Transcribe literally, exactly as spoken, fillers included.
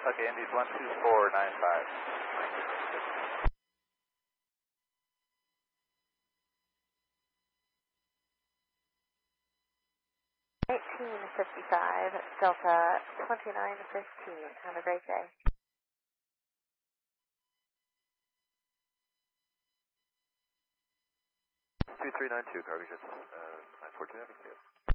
Okay, Indeed one two four nine five. eighteen fifty-five, Delta twenty-nine fifteen. Have a great day. two three nine two, Cargo Jets, uh, nine four two,